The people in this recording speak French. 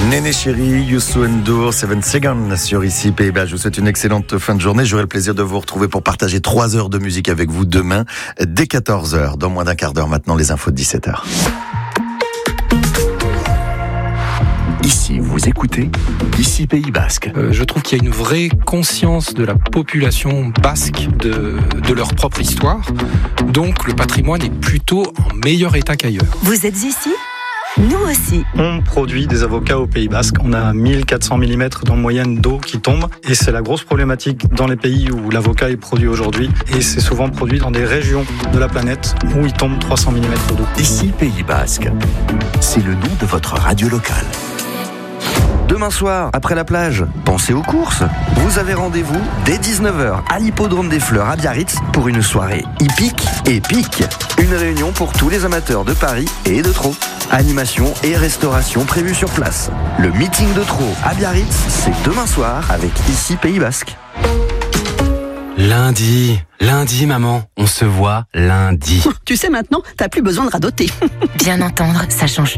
Néné Chéri, Youssou N'Dour, 7 Seconds sur ici Pays-Bas. Je vous souhaite une excellente fin de journée. J'aurai le plaisir de vous retrouver pour partager 3 heures de musique avec vous demain dès 14h. Dans moins d'un quart d'heure maintenant, les infos de 17h. Ici, vous écoutez Ici Pays Basque. Je trouve qu'il y a une vraie conscience de la population basque de leur propre histoire. Donc le patrimoine est plutôt en meilleur état qu'ailleurs. Vous êtes ici ? Nous aussi. On produit des avocats au Pays Basque. On a 1400 mm en moyenne d'eau qui tombe. Et c'est la grosse problématique dans les pays où l'avocat est produit aujourd'hui. Et c'est souvent produit dans des régions de la planète où il tombe 300 mm d'eau. Ici Pays Basque. C'est le nom de votre radio locale. Demain soir, après la plage, pensez aux courses. Vous avez rendez-vous dès 19h à l'Hippodrome des Fleurs à Biarritz pour une soirée hippique et épique. Une réunion pour tous les amateurs de paris et de trot. Animation et restauration prévues sur place. Le meeting de trot à Biarritz, c'est demain soir avec Ici Pays Basque. Lundi, maman, on se voit lundi. Tu sais maintenant, t'as plus besoin de radoter. Bien entendre, ça change